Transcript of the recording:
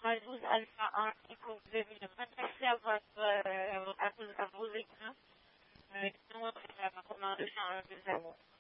12 Alpha 1, Echo 2000. Merci à vos écrans. Nous, on va faire un 201 201.